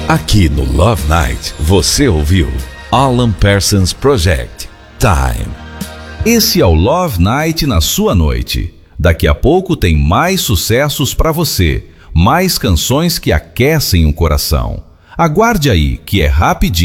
Aqui no Love Night, você ouviu Alan Parsons Project, Time. Esse é o Love Night na sua noite. Daqui a pouco tem mais sucessos para você, mais canções que aquecem o coração. Aguarde aí, que é rapidinho.